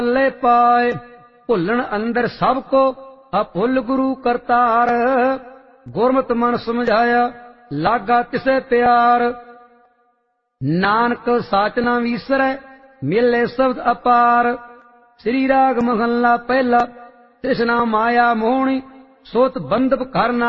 ले पाए भुलन अंदर सब को अभुल गुरु करतार। गुरमत मन समझाया लागा तिसे प्यार। नानक साच ना विसरै मेले शब्द अपार। श्री राग महला पहला तृष्णा माया मोहनी सोत बंधप करना